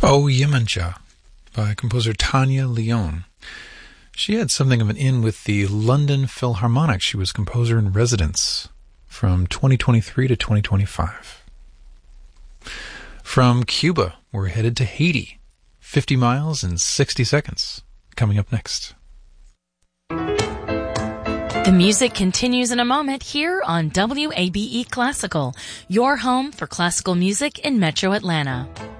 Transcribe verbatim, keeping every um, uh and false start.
O Yemancha by composer Tanya Leon. She had something of an in with the London Philharmonic. She was composer in residence from twenty twenty-three to twenty twenty-five. From Cuba, we're headed to Haiti. fifty miles in sixty seconds. Coming up next. The music continues in a moment here on W A B E Classical, your home for classical music in Metro Atlanta.